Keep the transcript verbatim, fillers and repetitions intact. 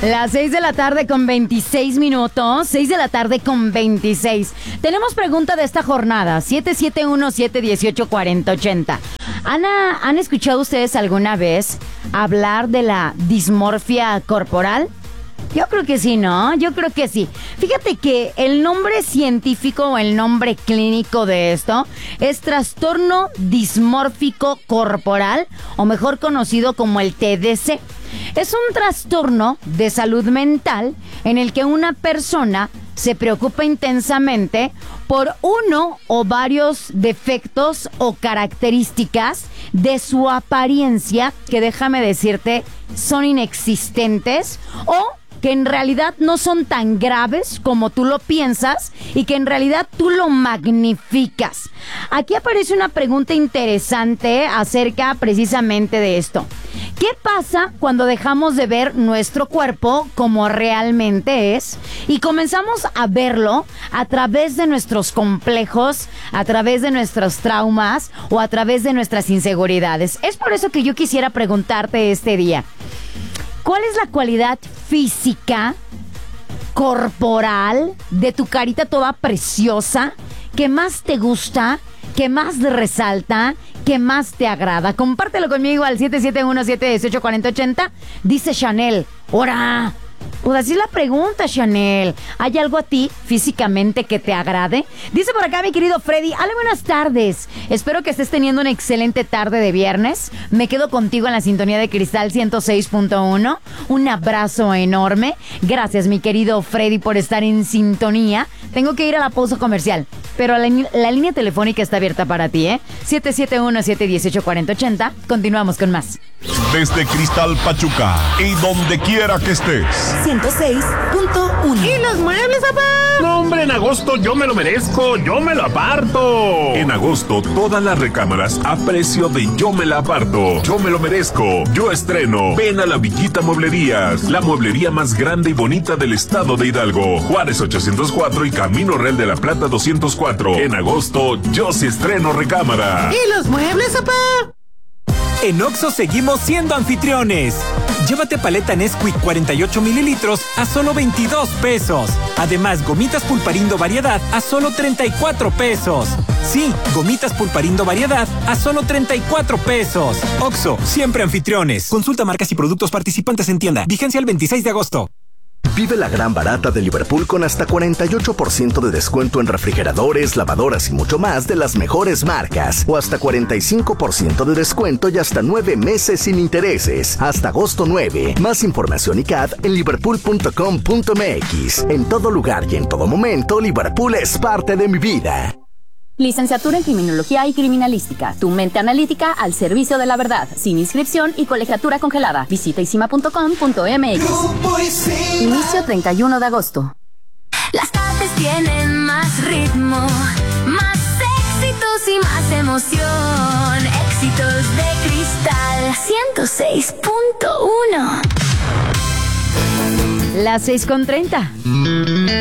Las seis de la tarde con veintiséis minutos. seis de la tarde con veintiséis. Tenemos pregunta de esta jornada. siete siete uno, siete uno ocho, cuatro cero ocho cero. Ana, ¿han escuchado ustedes alguna vez hablar de la dismorfia corporal? Yo creo que sí, ¿no? Yo creo que sí. Fíjate que el nombre científico o el nombre clínico de esto es trastorno dismórfico corporal, o mejor conocido como el T D C. Es un trastorno de salud mental en el que una persona se preocupa intensamente por uno o varios defectos o características de su apariencia que, déjame decirte, son inexistentes o que en realidad no son tan graves como tú lo piensas y que en realidad tú lo magnificas. Aquí aparece una pregunta interesante acerca precisamente de esto. ¿Qué pasa cuando dejamos de ver nuestro cuerpo como realmente es y comenzamos a verlo a través de nuestros complejos, a través de nuestros traumas o a través de nuestras inseguridades? Es por eso que yo quisiera preguntarte este día, ¿cuál es la cualidad física, corporal, de tu carita toda preciosa, que más te gusta, que más te resalta, que más te agrada? Compártelo conmigo al siete siete uno, siete uno ocho, cuatro cero ocho cero. Dice Chanel, ¡hora! Pues así es la pregunta, Chanel. ¿Hay algo a ti físicamente que te agrade? Dice por acá mi querido Freddy, hola, buenas tardes. Espero que estés teniendo una excelente tarde de viernes. Me quedo contigo en la sintonía de Cristal ciento seis punto uno. Un abrazo enorme. Gracias, mi querido Freddy, por estar en sintonía. Tengo que ir a la pausa comercial, pero la, la línea telefónica está abierta para ti, ¿eh? siete siete uno, siete uno ocho, cuatro cero ocho cero. Continuamos con más. Desde Cristal Pachuca y donde quiera que estés. ciento seis punto uno. ¿Y los muebles, papá? No, hombre, en agosto yo me lo merezco, yo me lo aparto. En agosto, todas las recámaras a precio de yo me la aparto. Yo me lo merezco, yo estreno. Ven a la Villita Mueblerías, la mueblería más grande y bonita del estado de Hidalgo. Juárez ochocientos cuatro y Camino Real de la Plata doscientos cuatro. En agosto, yo sí estreno recámara. ¿Y los muebles, papá? En Oxxo seguimos siendo anfitriones. Llévate paleta Nesquik cuarenta y ocho mililitros a solo veintidós pesos. Además, gomitas Pulparindo variedad a solo treinta y cuatro pesos. Sí, gomitas Pulparindo variedad a solo treinta y cuatro pesos. Oxxo, siempre anfitriones. Consulta marcas y productos participantes en tienda. Vigencia el veintiséis de agosto. Vive la gran barata de Liverpool con hasta cuarenta y ocho por ciento de descuento en refrigeradores, lavadoras y mucho más de las mejores marcas. O hasta cuarenta y cinco por ciento de descuento y hasta nueve meses sin intereses. Hasta agosto nueve. Más información y C A D en liverpool punto com punto m x. En todo lugar y en todo momento, Liverpool es parte de mi vida. Licenciatura en Criminología y Criminalística. Tu mente analítica al servicio de la verdad. Sin inscripción y colegiatura congelada. Visita isima punto com punto m x. Inicio treinta y uno de agosto. Las tardes tienen más ritmo, más éxitos y más emoción. Éxitos de Cristal ciento seis punto uno. Las seis con treinta.